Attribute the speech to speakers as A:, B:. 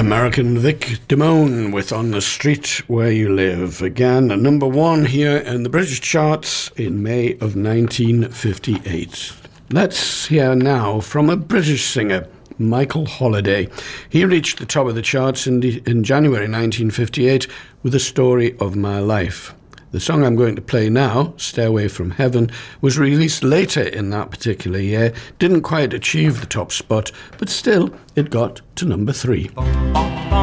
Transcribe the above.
A: American Vic Damone with On the Street Where You Live. Again, a number one here in the British charts in May of 1958. Let's hear now from a British singer, Michael Holiday. He reached the top of the charts in January 1958 with A Story of My Life. The song I'm going to play now, Stairway from Heaven, was released later in that particular year, didn't quite achieve the top spot, but still it got to number 3.